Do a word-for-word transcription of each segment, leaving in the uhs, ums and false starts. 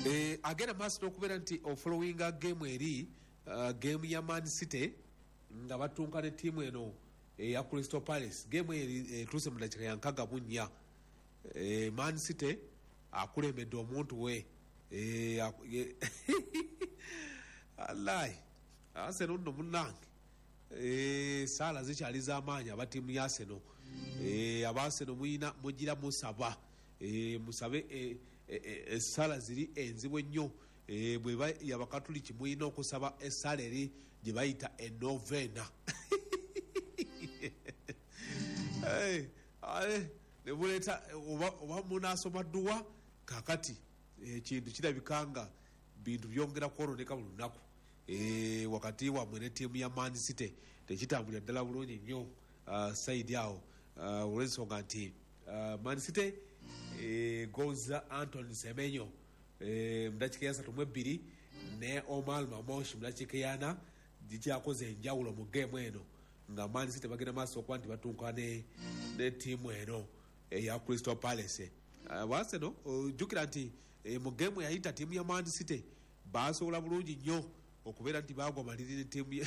eh agera maso n'okubeera nti ofollowinga game eri uh, game ya Man City nga batunka ne tiimu eno eh, ya Crystal Palace. Game eri eh, tuse mu dakika ya nkaga mu nnya. Eh, Man City akulembedde omuntu we eh, alai Arsenal no munange eh, sala zikyali z'amaanyi aba tiimu ya Arsenal. Eh, aba Arsenal muyina mugira musaba eh, musabe eh, eh, sala ziri enzibu ennyo eh, bweba yabakatuliki muyina okusaba essala eri gye bayita enovena. hey, ale ne buleeta oba, oba munaasoma dduwa kakati ekintu eh, kirabikanga bintu byongera kwoloneka buli lunaku eh, wakati wamwe ne tiimu ya Man City tekitambulira ddala bulungi nnyo uh, saidi awo uh, olw'ensonga nti uh, Man City eh, goza Anthony Semenyo eh, mu dakika ya satu mu ebbiri ne Omar Mamosh mu dakika ya ana gikyakoze enjawulo mu geemu eno nga Man City bagenda maaso okuba nti batunka ne, ne tiimu eno eya Crystal Palace. Uh, Arsenal ojjukira uh, nti eh, mu geemu yayita tiimu ya Man City basobola bulungi nnyo okubeera nti bagwa maliri ne tiimu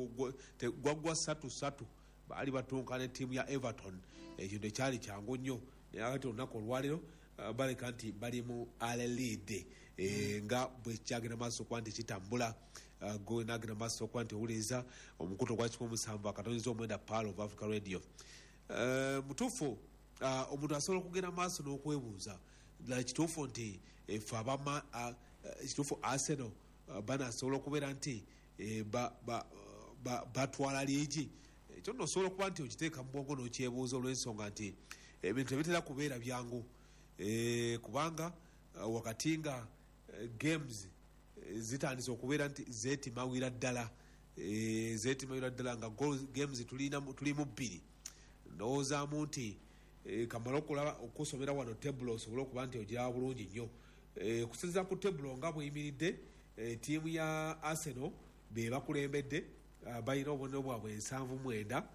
gwaggwa satu satu baali batunka ne tiimu ya Everton. Ekyo tekyali kyangu nnyo naye ate olunaku olwaliro uh, baleka nti bali mu alelide e, nga bwe kyagenda maaso okuba nti kitambula uh, go nagenda maaso okuba nti owuliriza omukuto gwa kikumi musanvu akatonyeza omwenda Pearl of Africa Radio. Uh, mutuufu uh, omuntu asobola okugenda maaso n'okwebuuza ddala kituufu nti efe abama uh, uh, kituufu Arsenal uh, banaasobola okubeera nti eh, ba, ba, uh, ba, batwala liigi ekyo nno osobola okuba nti okiteeka mu bwongo n'okyebuuza olw'ensonga nti ebintu tebitera kubeera byangu e, kubanga uh, wakati nga uh, games uh, zitandise okubeera nti zeetimawira ddala e, zeetimawira ddala nga games tulimu bbiri ndowoozaamu nti e, kamala okulaba okusomera wano tebulo osobole okuba nti ogiraba bulungi nnyo e, kusinziira ku tebulo nga bweyimiridde e, tiimu ya Arsenal be bakulembedde uh, balina obubonero bwabwe ensanvu mwenda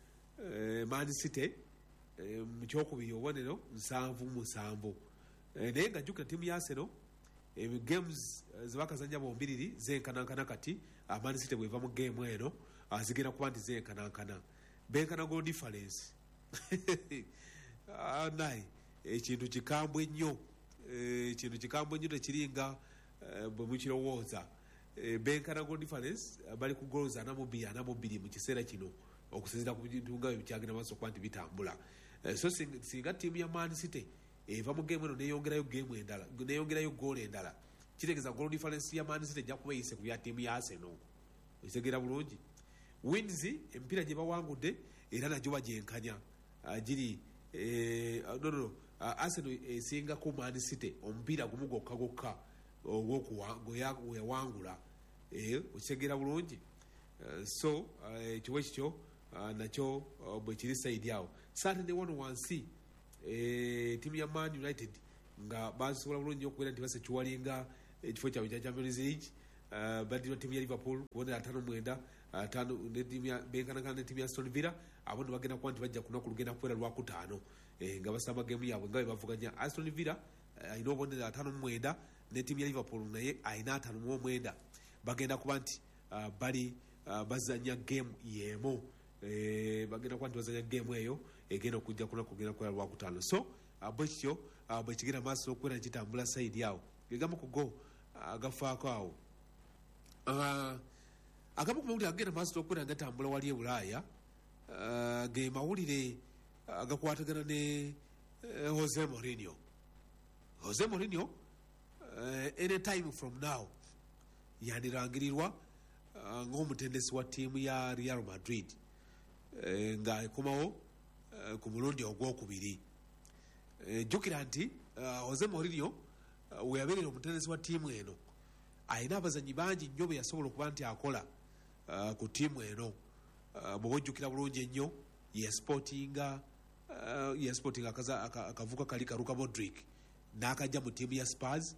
e, Man City e, mu kyokubiri obubonero nsanvu musanvu e, naye nga jjukira tiimu ya Arsenal e, games uh, zebakazanya bombiriri zenkanankana kati uh, Man City bweva mu geemu eno uh, zigenda kuba nti zenkanankana benkana goal difference ah, naye ekintu kikambwe nnyo ekintu kikambwe nnyo tekiringa uh, bwe mukirowooza e, benkana goal difference uh, bali ku goals ana mu bbiri ana mu bbiri mu kiseera kino okusinziira ku bintu nga bykyagenda maaso okuba nti bitambula. Uh, so singa, singa tiimu ya Man City eva mu geemu eno neyongerayo geemu endala neyongerayo goal endala kitegeeza goal difference ya Man City ejja kuba eyise ku bya tiimu ya Arsenal. Okitegera bulungi wins emipiira gye bawangudde era nagyo bagyenkanya uh, giri eh, no, no, no. Uh, Arsenal esinga ku Man City omupiira gumu gwokka gwokka ogwokuyawangula eh, okitegera bulungi uh, so ekyo uh, ekyo uh, nakyo uh, bwe kiri saidi awo sate ne wano wansi eh, tiimu ya Man United nga basobola bulungi okubeera nti basekiwalinga ekifo kyabwe kya Champions League uh, baddirwa tiimu ya Liverpool kubonera ataano mwenda ataano benkanakana ne tiimu ya Aston Villa abo ne bagenda kuba nti bajja kunaku lugenda kubeera lwakutaano eh, nga basamba geemu yaabwe nga bwe bavuganya. Aston Villa alina uh, obubonero ataano mu mwenda ne tiimu ya Liverpool naye alina ataano mu mwenda bagenda kuba nti uh, bali uh, bazanya geemu yeemu eh, bagenda kuba nti bazanya geemu eyo egenda okujja kunaku kugenda kubeera lwakutaano. So uh, bwe kityo uh, bwe kigenda maaso okubeera nekitambula saidi awo gegamu ku go agafaako uh, awo uh, agamu ku mawulire agenda maaso okubeera gatambula wali e Bulaaya uh, ge mawulire agakwatagana uh, ne uh, Jose Mourinho. Jose Mourinho uh, any time from now yandirangirirwa uh, ng'omutendesi wa tiimu ya Real Madrid uh, nga ekomawo uh, ku mulundi ogwokubiri. Uh, jjukira nti uh, Jose Mourinho uh, weyabeerera omutendesi wa tiimu eno alina abazanyi bangi nnyo be yasobola okuba nti akola uh, ku tiimu eno uh, bw'oba ojjukira bulungi ennyo yesportinga uh, yesportinga akavuka kali karuka Modric n'akajja mu tiimu ya Spurs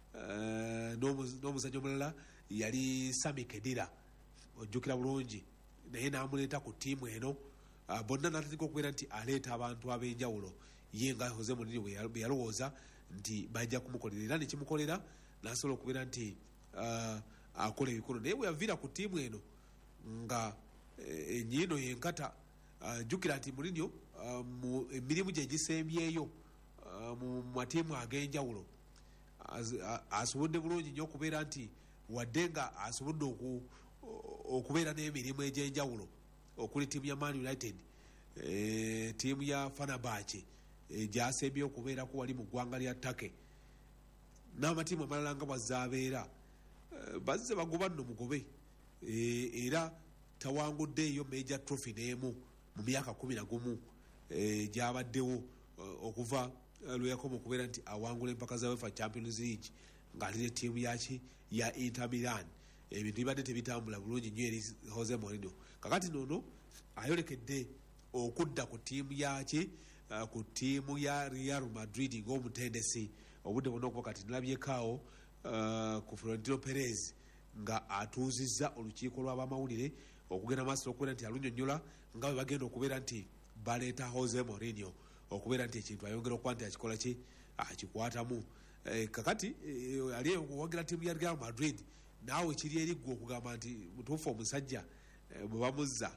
uh, n'omuzannyo omulala yali Sami Khedira ojjukira bulungi naye n'amuleeta ku tiimu eno uh, bonna n'atandika okubeera nti aleeta abantu ab'enjawulo ye nga Jose Mourinho bwe yalowooza nti bajja kumukolera era nekimukolera nasobola okubeera nti uh, akola ebikono naye bwe yaviira ku ttiimu eno nga enyiino yenkata uh, jjukira nti Mourinho uh, mu emirimu gye gisembyeyo uh, mu matiimu ag'enjawulo asobodde bulungi nnyo okubeera nti wadde nga asobodde oku, okubeera n'emirimu egy'enjawulo okuli ttiimu ya Man United e, ttiimu ya Fenerbahce e, gyasembye okubeerako wali mu ggwanga lya Turkey n'amatiimu amalala nga bwazaabeera e, bazze bagoba nno mugobe e, era tawanguddeeyo major trophy n'emu mu myaka kumi na gumu e, gyabaddewo e, okuva lwe yakoma okubeera nti awangula empaka za UEFA Champions League ng'ali ne ttiimu yaki ya Inter Milan ebintu bibadde tebitambula bulungi nnyo eri Jose Mourinho kakati nono ayolekedde okudda ku ttiimu yaki uh, ku ttiimu ya Real Madrid ng'omutendesi obudde bwonna okuba kati nalabyekaawo uh, ku Florentino Perez nga atuuzizza olukiiko lw'abamawulire okugenda maaso okubeera nti alunnyonnyola nga bwe bagenda okubeera nti baleeta Jose Mourinho okubeera nti ekintu ayongera okuba nti akikola ki akikwatamu e, kakati e, ali okuwagira ttiimu ya Real Madrid naawe kiri eriggwa okugamba nti mutuufu omusajja e, bwe bamuzza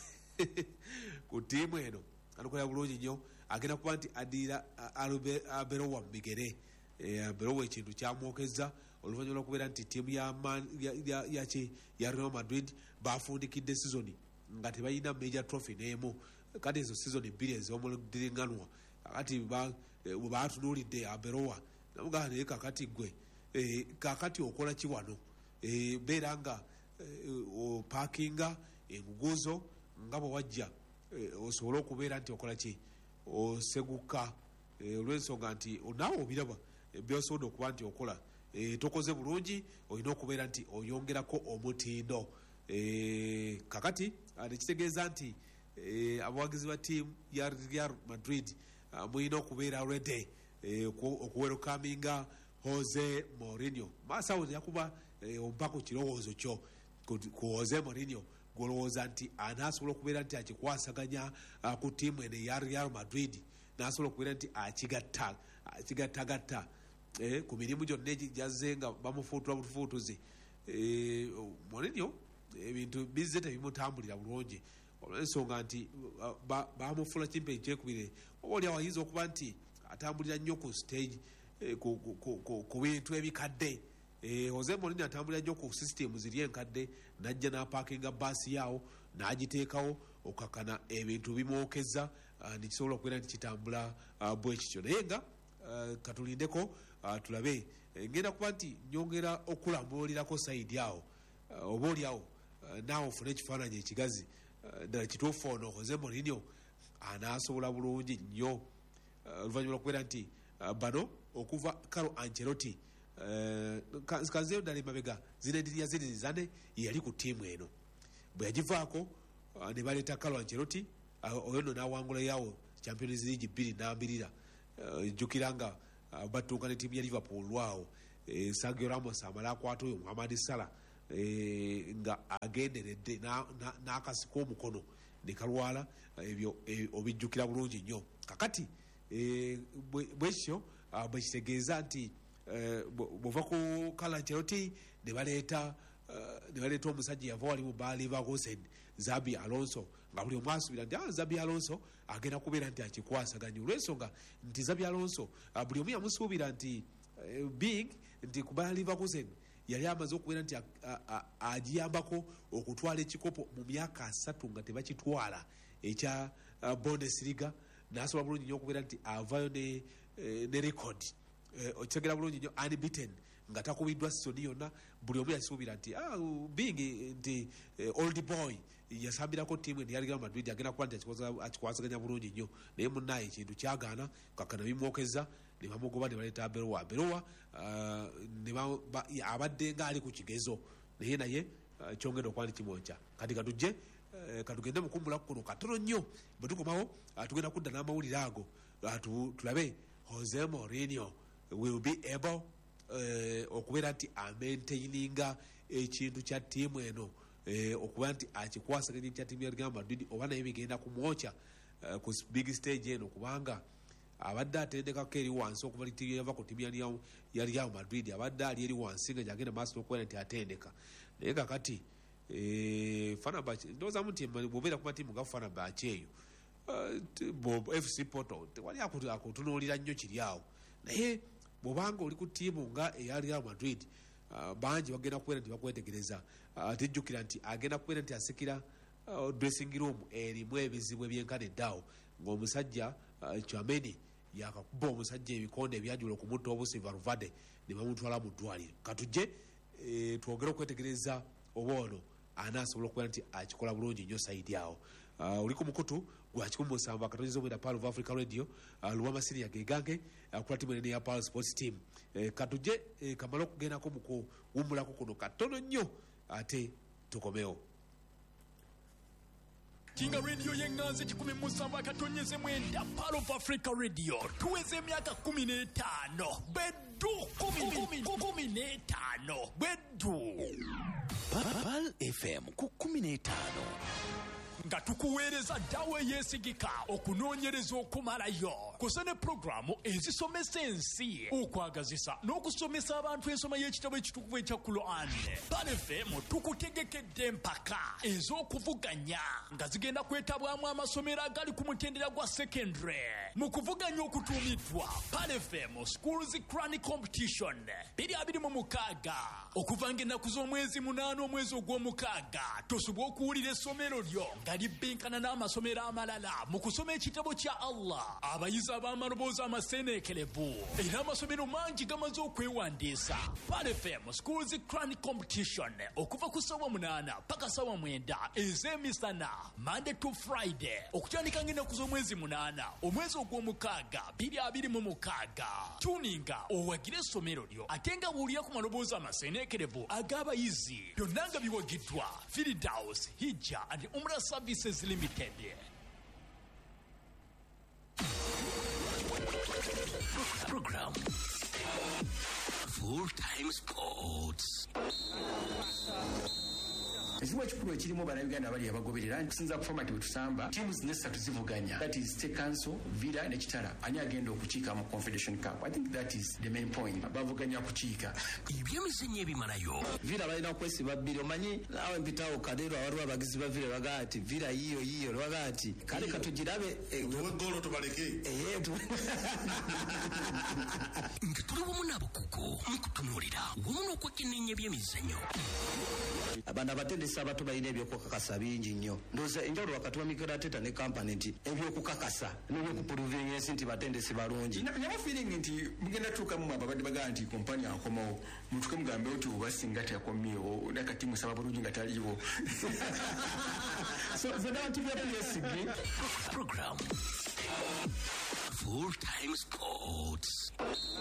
ku ttiimu eno anokola bulungi nnyo agenda kuba nti addiira Arbeloa mu bigere e, Arbeloa ekintu kyamwokezza oluvannyuma lw'okubeera nti ttiimu ya, ya, ya, ya, ya Real Madrid bafundikidde sizoni nga tebalina major trophy n'emu kati ezo sizoni bbiri ez'omuddiringanwa kakati bwe baatunuulidde Arbeloa namugaa naye kakati gwe e, kakati okola ki wano e, beera nga e, opaakinga enguguzo nga bwe wajja e, osobole okubeera nti okola ki oseguka e, olw'ensonga nti naawe obiraba e, byosobodde okuba nti okola e, tokoze bulungi olina okubeera nti oyongerako omutindo e, kakati nekitegeeza nti e, abawagizi ba ttiimu ya Real Madrid uh, mulina okubeera ready e, okuwerokaminga Jose Mourinho maaso awo yakuba e, ompa ku kirowoozo kyo ku, ku Jose Mourinho gwolowooza nti anaasobola okubeera nti akikwasaganya uh, ku ttiimu eno ya Real Madrid n'asobola okubeera nti akigatta akigattagatta e, ku mirimu gyonna egijazze nga bamufuutula bufuutuzi e, Mourinho ebintu bizze tebimutambulira bulungi olw'ensonga nti bamufuula kimpe ekyekubire oba oli awayinza okuba nti atambulira nnyo ku stage eh, ku, ku, ku, ku bintu ebikadde eh, Jose Mourinho atambulira nnyo ku system ziri enkadde najja n'apaakinga baasi yaawo n'agiteekawo okakana ebintu bimwokeza uh, nekisobola okubeera nti kitambula uh, bwe kityo naye nga uh, katulindeko uh, tulabe eh, ngenda kuba nti nyongera okulambulirako sayidi awo uh, oba oli awo uh, naawe ofune ekifaananyi ekigazi ddala uh, kituufu ono Jose Mourinho anaasobola bulungi nnyo oluvannyuma uh, lw'okubeera nti uh, bano okuva Carlo Ancelotti uh, kanzeyo ddala emabega zinediriya ziri zane yali ku ttiimu eno bwe yagivaako uh, ne baleeta Carlo Ancelotti uh, oyo nno n'awangula yawo Champions League bbiri n'ambirira uh, jjukira nga uh, batuuka ne ttiimu ya Liverpool lwawo uh, Sergio Ramos amala akwata oyo Mohamed Salah E, nga agenderedde n'akasiko na, na omukono ne kalwala ebyo e, obijjukira bulungi nnyo kakati e, bwekityo bwe kitegeeza nti e, bwova ku Carlo Ancelotti ne baleeta uh, ne baleeta omusajja yava wali mu Bayer Leverkusen Xabi Alonso nga buli omu asuubira nti ah, Xabi Alonso agenda kubeera nti akikwasaganya olw'ensonga nti Xabi Alonso uh, buli omu yamusuubira nti uh, big nti ku Bayer Leverkusen yali amaze okubeera nti agiyambako okutwala ekikopo mu myaka asatu nga tebakitwala ekya uh, Bundesliga n'asobola bulungi nnyo okubeera nti avayo ne, eh, ne record eh, okitegera bulungi nnyo unbeaten nga takubiddwa sisoni yonna buli omu yasuubira nti ah, bing nti eh, old boy yasambirako ttiimu eno ya Real Madrid agenda kuba nti akikwasaganya bulungi nnyo naye munnaye ekintu kyagaana kakana bimwokeza ne bamugoba ne baleeta Arbeloa Arbeloa uh, abadde nga ali ku kigezo naye naye uh, kyongera okuba nti kimwokya kati katujje uh, katugende mukumbulaku kuno katono nnyo bwe tukomawo uh, tugenda kudda n'amawulire ago uh, tulabe Jose Mourinho will be able uh, okubeera nti amaintaininga ekintu kya ttiimu eno uh, okubeera nti akikwasaganya ekya ttiimu ya Real Madrid oba naye bigenda kumwokya uh, ku big stage eno kubanga abadde atendekako eri wansi okuva litiri yava ku timu ya Real Madrid abadde ali eri wansi nga gyagenda maaso n'okubeera nti atendeka naye kakati Fenerbahce ndowoozamu nti bw'obeera ku matiimu nga Fenerbahce eyo F C Porto tewali akutunuulira nnyo kiri awo naye bw'obanga oli ku ttiimu nga eya Real Madrid bangi bagenda kubeera nti bakwetegereza tejjukira nti agenda kubeera nti asikira dressing room erimu ebizibu ebyenkana eddaawo ng'omusajja Tchouameni yakakuba omusajja ebikonde ebyajula okumutta obusi Valverde ne bamutwala mu ddwaliro katujje twogere okwetegereza oba ono anaasobola okubeera nti akikola bulungi nnyo sayidi awo oli ku mukutu gwa kikumi musanvu akatonyiza omwenda Pearl of Africa Radio Luwama Senior gegange akula timu ene ya Pearl Sports Team katujje kamala okugendako mu kuwummulako kuno katono nnyo ate tukomewo Kinga Radio yenganze kikumi musanvu akatonyeze mwenda Pearl of Africa Radio tuweze emyaka kumi n'etaano beddu kumi n'etaano beddu Pearl F M ku kumi n'etaano nga tukuweereza ddawo eyeesigika okunoonyereza okumalayo kusa ne pulogulaamu ezisomesa ensi okwagazisa n'okusomesa abantu ensoma y'ekitabo ekitukuvu ekya Quran. Pearl F M tukutegekedde empaka ez'okuvuganya nga zigenda kwetabwamu amasomero agali ku mutendera gwa secondary mu kuvuganya okutuumiddwa Pearl F M Schools Quran Competition biri abiri mu mukaaga okuva ng'ennaku z'omwezi munaana omwezi ogw'omukaaga tosobwa okuwulira essomero lyo nga libbinkana n'amasomero amalala mu kusoma ekitabo kya Allah abayizi ab'amaloboozi amaseeneekerevu era amasomero mangi gamaze okwewandiisa. Pearl F M Schools Quran Competition okuva ku ssaawa munaana paka ssaawa mwenda ez'emisana Monday to Friday okutandika ng'ennaku z'omwezi munaana omwezi ogw'omukaaga biri abiri mu mukaaga. Tuninga owagire essomero lyo ate nga buulira ku maloboozi amaseeneekerevu ag'abayizi byonna nga biwagiddwa Firdaus Hijja and Umrah Services Limited. Program Full Time Sports. Ekimu ekikulu ekirimu bannayuganda abali abagoberera nkusinza ku format bwetusamba tiimu zino essatu zivuganya, that is State Council, Villa ne Kitara ani agenda okukiika mu Confederation Cup. I think that is the main point. Bavuganya kukiika ebyemizannyo ebimalayo. Villa balina kwesiba bbiri omanyi naawe mpitawo kadero awaliwo abagizi ba Villa bagaa ati Villa yiyo yiyo bagaa ati kale katugirabe tuwe golo tubaleke nga tuli wamu n'abakugu mu kutunuulira wamu n'okwekenneenya ebyemizannyo. Abantu abatendesi abato balina ebyokukakasa bingi nnyo. Ndowooza enjawulo wakati wa Mikel Arteta ne kampani nti ebyokukakasa n'ebyokupuluvinga ensi nti batendesi balungi. Nyama feeling nti mugenda tuukamu ababadde bagaa nti kompani akomawo mutuke mugambe oti oba singa teyakomyewo nakati musaba bulungi nga taliiwo. So zonna abantu byabyesigge. Program Full Time Sports.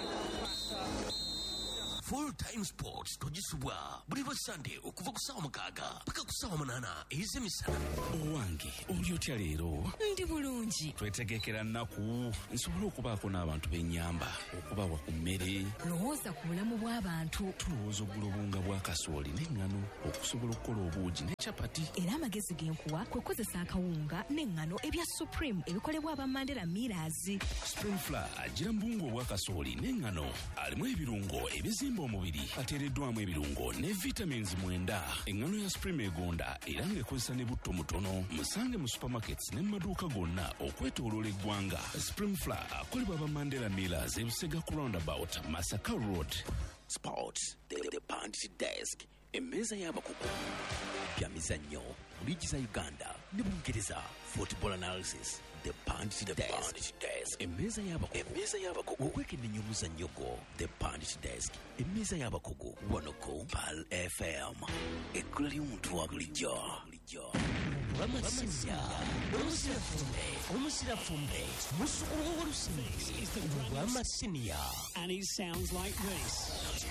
Full Time Sports tugisubwa buli bwa Sunday okuva ku ssaawa mukaaga paka ku ssaawa munaana ez'emisana. Owange oli otya leero? Ndi bulungi. Twetegekera nnaku nsobole okubaako n'abantu b'ennyamba okubawa ku mmere. Lowooza ku bulamu bw'abantu. Tulowooza oggula obunga bwa kasooli n'eŋŋano okusobola okukola obuugi ne capati. Era amagezi g'enkuwa kwe kukozesa akawunga n'eŋŋano ebya Supreme ebikolebwa aba Mandela Millers. Spring Flour gira mu buwunga obwa kasooli n'eŋŋano alimu ebirungo ebizimba omubiri ateereddwamu ebirungo ne vitamins mwenda. Eŋŋano ya Supreme egonda era ng'ekozesa ne butto mutono. Musange mu supermarkets ne mu maduuka gonna okwetooloola eggwanga. Spring Flour akolebwa aba Mandela Millers e Busega ku roundabout Masaka Road. Sports, the, the Punch Desk, emmeeza y'abakugu bya mizannyo liigi za Uganda ne Bungereza. Football analysis, the Punch Desk, emmeeza y'abakugu okwekenneenya omuzannyo gwo. The Punch Desk, emmeeza y'abakugu wano ku Pearl F M, ekkula ly'omuntu wa bulijjo. Ramasenya omusirafumbe omusirafumbe musukulu w'olusinzi Ramasenya, and he sounds like this.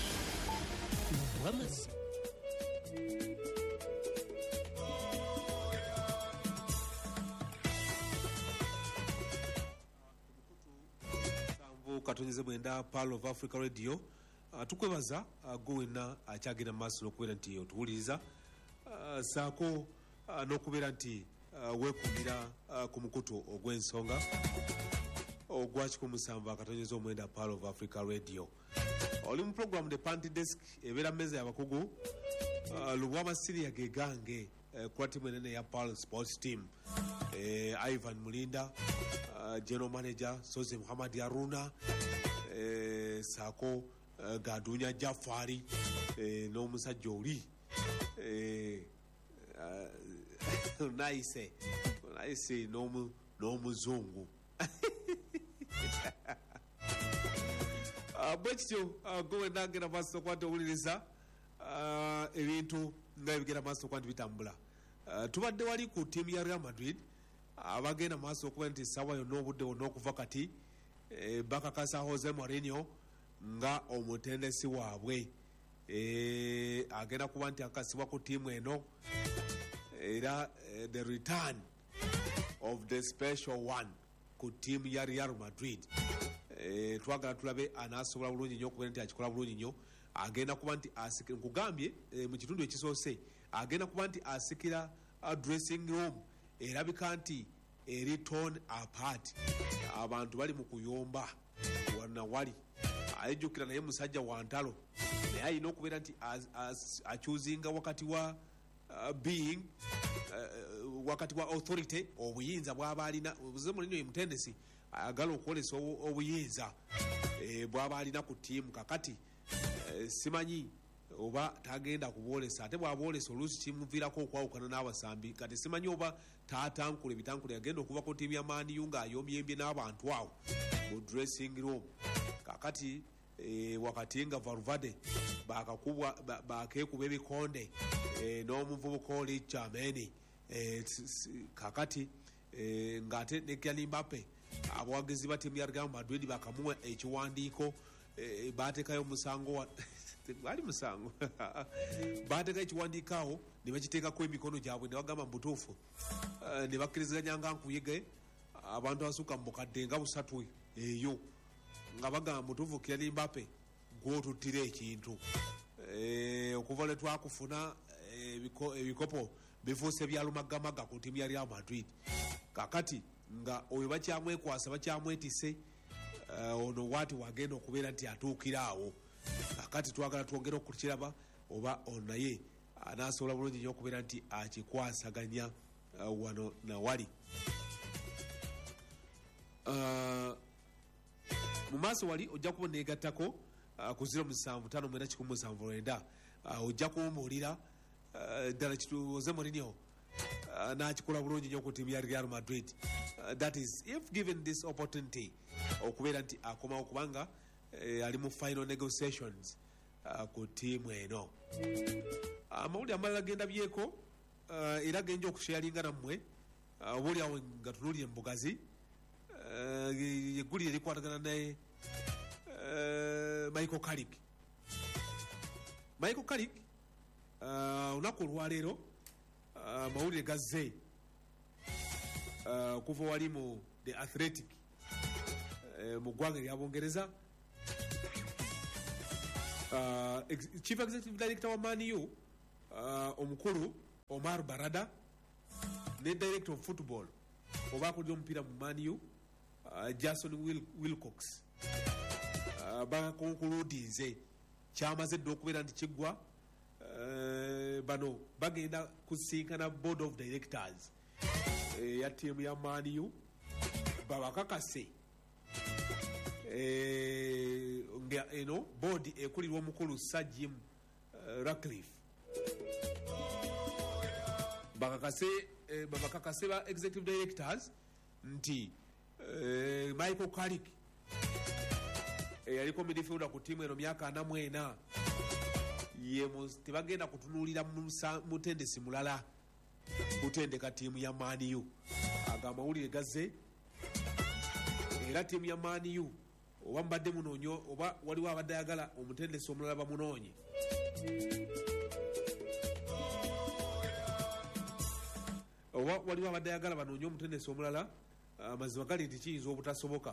Ramas katonyeze mwenda Pearl of Africa Radio. Uh, tukwebaza uh, gowena akyagenda maaso n'okubeera nti otuwuliriza uh, saako uh, n'okubeera nti uh, weekuumira uh, ku mukutu ogw'ensonga ogwa kikumi musanvu akatonyezo omwenda Pearl of Africa Radio. Oli mu program the Panty Desk ebeera mmeza y'abakugu uh, Lubwama Siria gegange uh, kwa timu enene ya Pearl Sports Team. Uh, Ivan Mulinda, uh, General Manager Soze Muhammad Yaruna, uh, Sako uh, Gadunya Jafari, uh, n'omusajja oli. Uh, uh, nice, nice, n'omu n'omuzungu. Bwekityo gowe nagenda maaso okwata owuliriza ebintu nga ebigenda maaso okwati bitambula. Tubadde wali ku ttiimu ya Real Madrid abagenda maaso okuba nti essaawa yonna obudde wonna okuva kati bakakasa Jose Mourinho nga omutendesi waabwe agenda kuba nti akasibwa ku ttiimu eno era the return of the special one ku ttiimu ya Real Madrid. Eh, twagala tulabe anasobola bulungi nnyo okubeera nti akikola bulungi nnyo. Agenda kuba nti asikira nkugambye eh, mu kitundu ekisoose agenda kuba nti asikira uh, dressing room erabika nti eri torn apart. Abantu bali mu kuyomba wana wali ayejjukira naye musajja wa ntalo naye alina okubeera nti akyuzinga wakati wa uh, being uh, wakati wa authority obuyinza bw'aba alina. Jose Mourinho ye mutendesi agala okwolesa obuyinza e, bw'aba alina ku ttiimu kakati e, simanyi oba tagenda kubwolesa ate bw'abwolesa oluusi kimuviirako okwawukana n'abasambi kati simanyi oba taatankule bitankule yagenda okuva ku ttiimu ya Man U ng'ayombyembye n'abantu awo mu dressing room kakati e, wakati nga Valverde bakakubwa bakeekuba ebikonde e, n'omuvubuka oli Chameni e, kakati e, ng'ate ne Kylian Mbappe abawagizi ba ttiimu ya Real Madrid bakamuwa ekiwandiiko e, bateekayo musango wa bali musango bateekayo ekiwandiiko awo ne bakiteekako emikono gyabwe ne bagamba mu butuufu uh, ne bakkiriziganya nga nkuyige abantu abasukka mu bukadde nga busatu eyo nga bagamba mutuufu Kylian Mbappe gw'otuttira ekintu e, okuva lwe twakufuna ebiko, ebikopo bifuuse bya lumagamaga ku ttiimu ya Real Madrid kakati nga oyo bakyamwekwasa bakyamwetise uh, ono wati wagenda okubeera nti atuukira awo kakati twagala twongera okukiraba oba ono naye anaasobola bulungi nnyo okubeera nti akikwasaganya uh, wano nawali uh, mu maaso wali ojja kuba neegattako uh, ku ziro musanvu tano mwenda kikumi musanvu lwenda uh, ojja kuwumuulira uh, ddala kituwoze Mourinho Uh, nakikola bulungi nnyo ku ttiimu ya Real Madrid. Uh, that is if given this opportunity okubeera nti akomawo kubanga eh, ali mu final negotiations uh, ku ttiimu eno. Amawulire uh, amalala genda byeko uh, era genja okusharinga nammwe uh, obuli awo nga tunuulire embugazi uh, eggulire likwatagana naye uh, Michael Carrick. Michael Carrick uh, olunaku olwaleero Uh, mawulire gazze uh, kuva wali mu the Athletic uh, mu ggwanga lya Bungereza uh, ex Chief Executive Director wa Man U uh, omukulu Omar Barada ne Director of Football oba akulira omupiira mu Man U uh, Jason Wil Wilcox uh, bakonkuludinze kyamaze dde okubeera nti kiggwa. Uh, bano bagenda kusinkana board of directors uh, ya ttiimu ya Man U babakakase uh, nga eno board ekulirwa omukulu Sir Jim uh, Ratcliffe bakakase uh, babakakase ba executive directors nti uh, Michael Carrick yaliko uh, midfielder ku ttiimu eno myaka ana mu ena yemo tebagenda kutunuulira mutendesi mulala kutendeka ttiimu ya Man U. Agamba mawulire gazze era ttiimu ya Man U oba mbadde munoonyo oba waliwo abadde ayagala omutendesi omulala bamunoonye oba waliwo abadde ayagala banoonye omutendesi omulala amazima gali nti kiyinza obutasoboka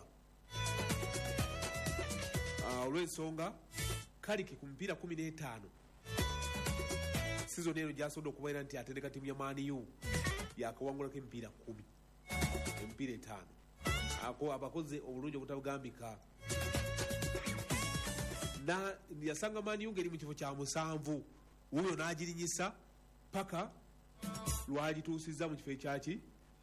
olw'ensonga Carrick ku mipiira kumi n'etaano sizoni eno gyasobodde okubeera nti atendeka ttiimu ya Man U yakawangulako emipiira kumi emipiira etaano ako abakoze obulungi obutabugambika na yasanga mani ungeri mu kifo kya musanvu uyo n'agirinyisa paka lwagituusizza mu kifo ekyaki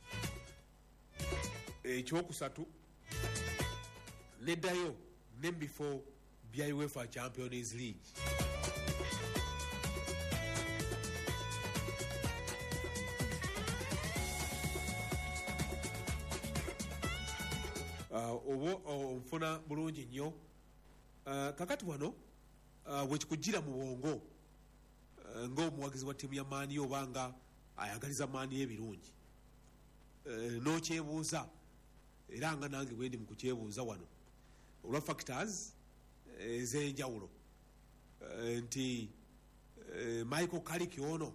ekyokusatu neddayo n'ebifo bya UEFA Champions League. Obo onfuna bulungi nnyo kakati wano bwekikujjira mu bwongo ng'omuwagizi wa ttiimu ya maani oba nga ayagaliza maani ebirungi n'okyebuuza era nga nange bwendi mu kukyebuuza wano olwa factors ez'enjawulo nti Michael Carrick ono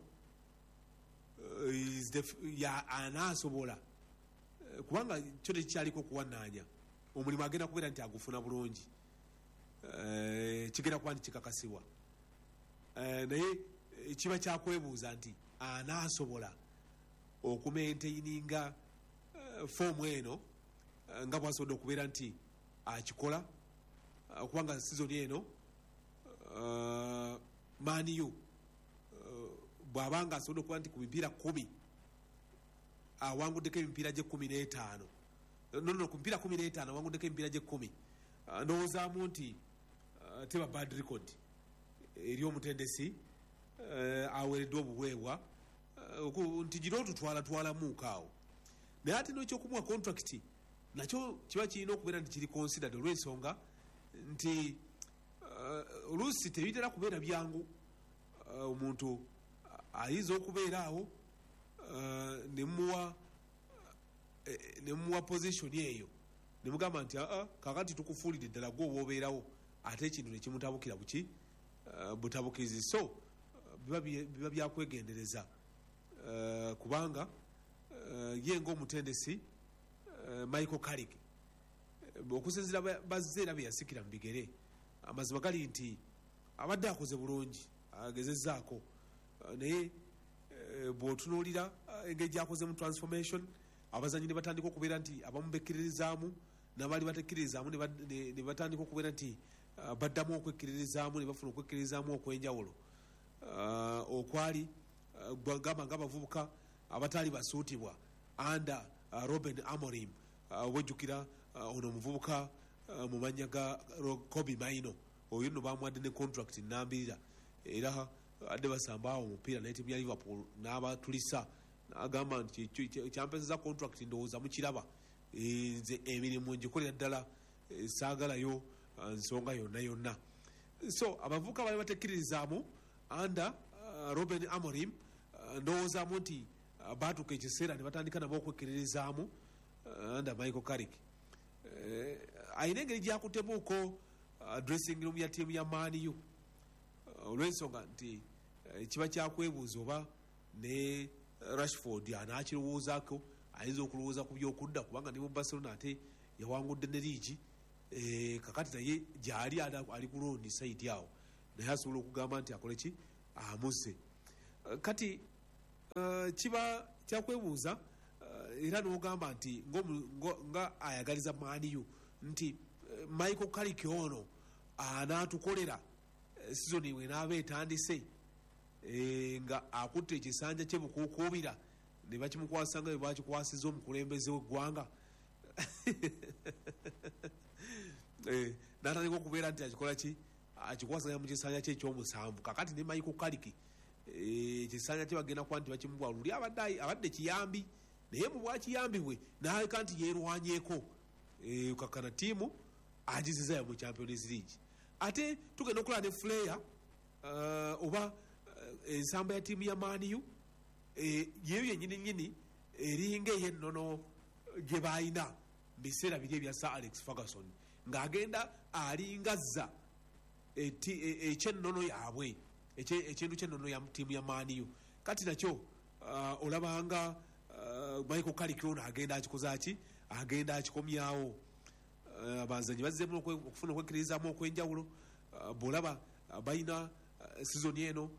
anaasobola kubanga kyo tekikyaliko okuwanaanya omulimu agenda kubeera nti agufuna bulungi kigenda kuba nti kikakasibwa naye kiba kyakwebuuza nti anaasobola okumaintaininga foomu eno nga bwasobodde okubeera nti akikola kubanga sizoni eno maniyu bw'abanga asobodde okuba nti ku mipiira kumi awanguddeko emipiira gye kumi n'etaano nono ku mipiira kumi n'etaano awanguddeko emipiira gye kumi ndowoozaamu nti teba bad record eri omutendesi aweereddwa obuweebwa nti gino otutwala twalamuuka awo naye ate n'ekyokumuwa contract nakyo kiba kirina okubeera nti kiri considered olw'ensonga nti oluusi tebitera kubeera byangu omuntu ayinza okubeera awo nemuwa nemuwa position eyo nemugamba nti aa kakati tukufuulidde ddala gwe oba obeerawo ate ekintu nekimutabukira buki butabukirizi so biba byakwegendereza kubanga ye ngaomutendesi Michael Carrick okusinzira bazze era beyasikira mu bigere amazima gali nti abadde akoze bulungi agezezzaako naye bw'otunuulira engeri gyakoze mu transformation abazanyi ne batandika okubeera nti abamu bekkiririzaamu n'abaali batekkiririzaamu ne batandika okubeera nti baddamu okwekkiririzaamu ne bafuna okwekkiririzaamu okw'enjawulo okwali gamba ng'abavubuka abataali basuutibwa under Ruben Amorim wejjukira ono omuvubuka mu mannya ga Kobe Maino oyo nno bamuwadde ne contract nnambirira era adde basamba awo omupiira naye timu ya Liverpool n'abatulisa n'agamba nti kyampeza contract ndowooza mukiraba nze emirimu ngikolera ddala saagalayo nsonga yonna yonna so abavubuka bali batekkiririzaamu under Ruben Amorim ndowoozaamu nti baatuuka ekiseera ne batandika nabo okwekkiririzaamu under Michael Carrick ayina engeri gyakutemuuko dressing room ya ttiimu ya maniyu olw'ensonga nti kiba kyakwebuuza oba ne Rashford anaakirowoozaako ayinza okulowooza ku byokudda kubanga ne mu Barcelona ate yawangudde ne liigi kakati naye gyali ali ku looni saidi awo naye asobola okugamba nti akole ki amuzze kati kiba kyakwebuuza era n'ogamba nti nga ayagaliza maniyu nti Michael Carrick ono anaatukolera sizoni wenaaba etandise nga akutte ekisanja kye bukuukuubira ne bakimukwasa nga bwe bakikwasiza omukulembeze w'eggwanga n'atandika okubeera nti akikola ki akikwasanya mu kisanja kye ekyomusanvu kakati ne Michael Carrick ekisanja kye bagenda kuba nti bakimubwa luli abadde kiyambi naye mu bwakiyambibwe n'aleka nti yeerwanyeeko kakkana ttiimu agizizayo mu Champions League ate tugenda okulaba ne Flair oba ensamba ya ttiimu ya maniyu yeyo yennyini nnyini eringa ey'ennono gye baayina mu biseera biri ebya Sir Alex Ferguson ng'agenda alingazza ekyennono yaabwe ekintu ky'ennono ya ttiimu ya maniyu kati nakyo olabanga Michael Carrick ono agenda akikoza ki agenda akikomyawo abazanyi bazzeemu okufuna okwekkiririzaamu okw'enjawulo bw'olaba balina sizoni eno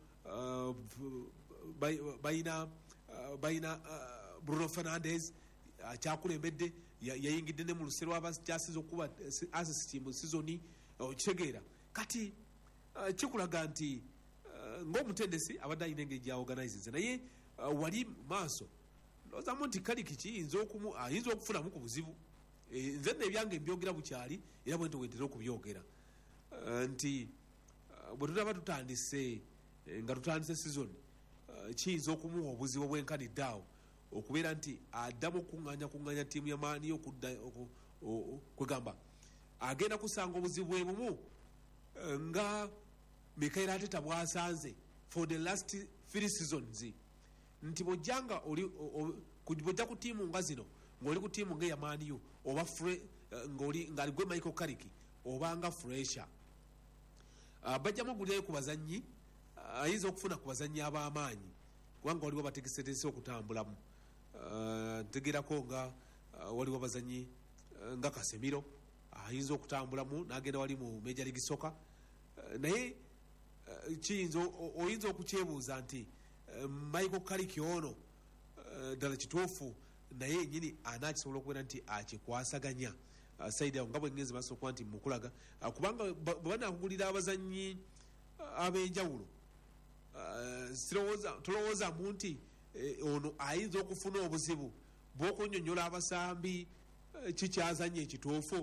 balina balina Bruno Fernandes akyakulembedde yayingidde ne mu lusero abakyasiza okuba assist mu season okitegeera kati kikulaga nti ng'omutendesi abadde alina engeri gyaorganizinze naye wali maaso ndowoozamu nti Kaliki kiyinza ayinza okufunamu ku buzibu nze nno ebyange mbyogera bukyali era bwe nti wentera okubyogera nti bwe tutaba tutandise nga tutandise season kiyinza okumuwa obuzibu obwenkanidde awo okubeera nti addamu okuŋŋanya kuŋŋanya ttiimu ya maani okudda kwegamba agenda kusanga obuzibu bwe bumu nga Mikel Arteta bwasanze for the last three seasons nti bwojjanga bwojja ku ttiimu nga zino ng'oli ku ttiimu ng'eya maaniyo oba ng'ali gwe Michael Carrick oba nga Fresher bajjamu ogulirayo ku bazannyi ayinza okufuna ku bazannyi ab'amaanyi kubanga waliwo bategesetese okutambulamu ntegerako nga waliwo abazannyi nga Casemiro ayinza okutambulamu n'agenda wali mu Major League Soccer naye kiyinza oyinza okukyebuuza nti Michael Carrick ono ddala kituufu naye nyini anaakisobola okubeera nti akikwasaganya saidi awo nga bwe ngenzi maaso okuba nti mukulaga kubanga bwe banaakugulira abazannyi ab'enjawulo tulowoozamu nti ono ayinza okufuna obuzibu bw'okunnyonnyola abasambi kikyazanya ekituufu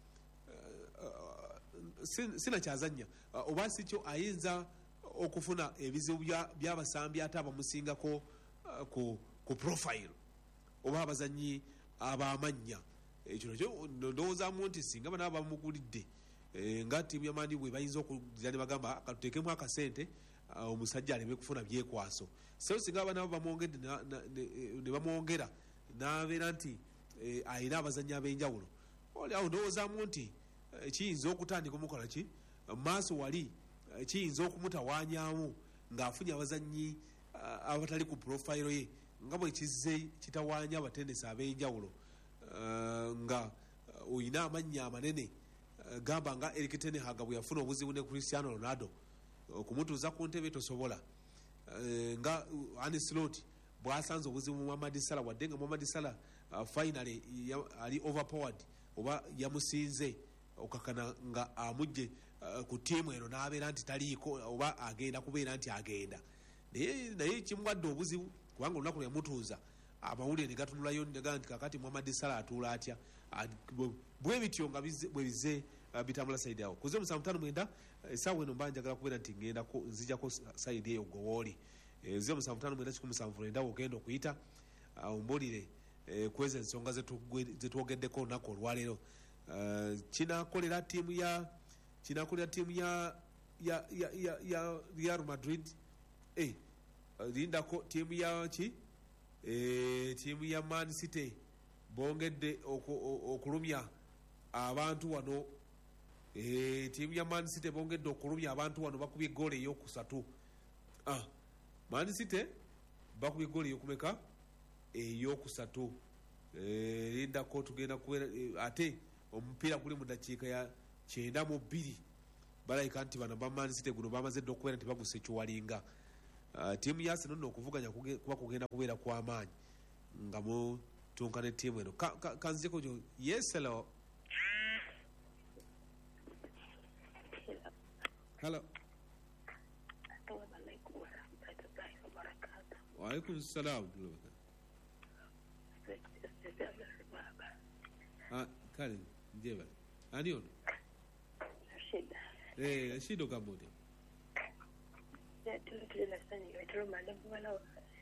sinakyazanya oba si kyo ayinza okufuna ebizibu by'abasambi ate abamusingako ku profile oba abazannyi ab'amannya ekyo nakyo ndowoozamu nti singa bana bamugulidde nga ttiimu yamaani bwe bayinza okuzira ne bagamba katuteekemu akasente omusajja aleme kufuna byekwaso so singa abanabo bamwongedde ne bamwongera n'abeera nti ayina abazannyi ab'enjawulo oliawo ndowoozamu nti kiyinza okutandika omukola ki maaso wali kiyinza okumutawaanyamu ng'afunye abazannyi abatali ku profile ye nga bwe kizze kitawaanya abatendesi ab'enjawulo nga oyina amannya amanene gamba nga Erik ten Hag bwe yafuna obuzibu ne Cristiano Ronaldo okumutuuza ku ntebe tosobola nga Arne Slot bwasanze obuzibu mu Mohamed Salah wadde nga Mohamed Salah finally ali overpowered oba yamusinze okakana nga amujje ku ttiimu eno n'abeera nti taliiko oba agenda kubeera nti agenda naye kimuwadde obuzibu kubanga olunaku lwe yamutuuza amawulire ne gatunulayo negaa nti kakati Mohamed Salah atuula atya bwe bityo nga bwe bize bitambula saidi awo kuze musanvu tano mwenda essaawa eno mba njagala kubeera nti ngendako nzijako saidi eyo gwowooli ze musanvu tano mwenda kikumi musanvu lwenda wogenda okuyita ombulire kweza ensonga zetwogeddeko olunaku olwaleero kinakolera ttiimu ya kinakolera ttiimu ya ya ya ya Real Madrid eh lindako ttiimu ya ki eh ttiimu ya Man City bongedde okulumya abantu wano eh ttiimu ya Man City bongedde okulumya abantu wano bakubye goal eyokusatu ah Man City bakubye goal eyokumeka eyokusatu eh lindako tugenda kuwera ate omupiira guli mu dakiika ya kyenda mu bbiri balayika nti bano ba Man City guno bamaze dde okubeera nti baguse kiwalinga ttiimu ya Arsenal nno okuvuganya kuba kugenda kubeera kw'amaanyi nga mutunkana ettiimu eno kanziko gyo yes hello hello waalaikum salaam ah kale njeba ani ono shida eh shido kamote ya tuli tuli na sani ya tuli malamu wala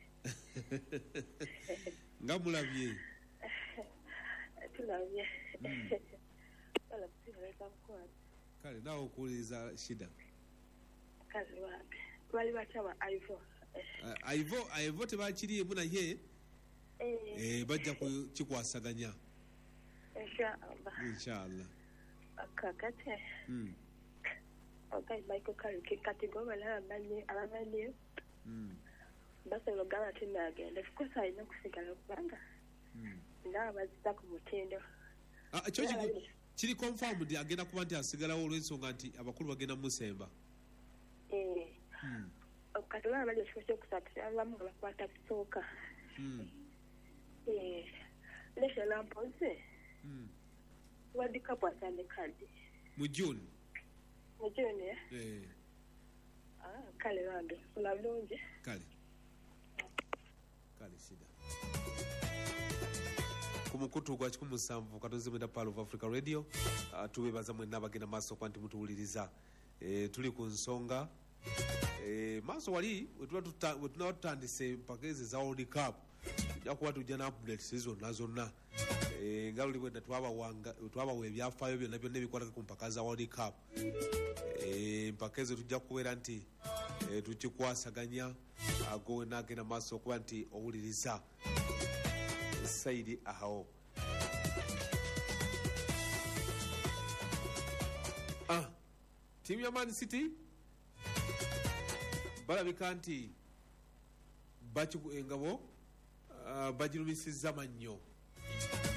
ngamulabye tulabye wala kuweka mkono kale nawo kuuliza shida kazi wapi wali bataba Ivo Ivo Ivo tebakiriimu naye eh eh bajja kikwasaganya inshallah inshallah akakate mm okay Michael Carrick kati goma la banye abanye mm basa logana tena agenda of ayina kusigala kubanga mm nga bazita ku mutendo ah kyo kiri confirmed agenda kuba nti asigalawo olw'ensonga nti abakulu bagenda musemba eh mm okatula bali kifo kusatira abamu bakwata kusooka mm eh lesha lampoze mm. World Cup atandika ddi mu June mu June eh eh ah kale bando funa bulungi kale kale shida kumukutu gwa kikumu musanvu katoze mwenda Pearl of Africa Radio uh, tubebaza mwenna bagenda maaso kwanti mutuwuliriza e, tuli ku nsonga e, maaso wali wetuna tutandise mpakeze za World Cup jakuwa tujja na updates hizo nazo na e, nga luli bwenda twaba wanga twaba we byafaayo byonna byonna bikwata ku mpaka za World Cup e, mpakeze tujja kubeera nti e, tukikwasaganya ago nagenda maaso kuba nti owuliriza saidi aho ah timu ya Man City balabika nti bakiku engabo uh, bagirumisiza mannyo